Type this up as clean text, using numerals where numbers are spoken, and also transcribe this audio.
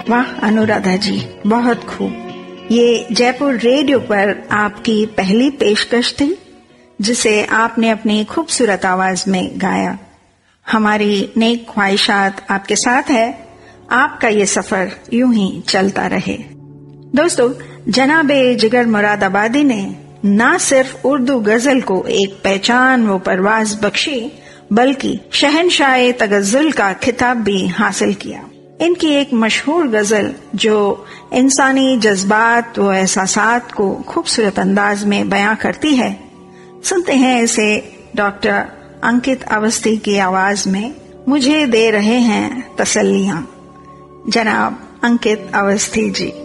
वाह अनुराधा जी, बहुत खूब। ये जयपुर रेडियो पर आपकी पहली पेशकश थी जिसे आपने अपनी खूबसूरत आवाज में गाया। हमारी नेक ख्वाहिशात आपके साथ है, आपका ये सफर यूं ही चलता रहे। दोस्तों, जनाबे जिगर मुरादाबादी ने न सिर्फ उर्दू गजल को एक पहचान व परवाज बख्शी, बल्कि शहनशाह तगज़ुल का खिताब भी हासिल किया। इनकी एक मशहूर गजल जो इंसानी जज्बात व एहसासात को खूबसूरत अंदाज में बयां करती है, सुनते हैं इसे डॉक्टर अंकित अवस्थी की आवाज में। मुझे दे रहे हैं तसल्लियां। जनाब अंकित अवस्थी जी।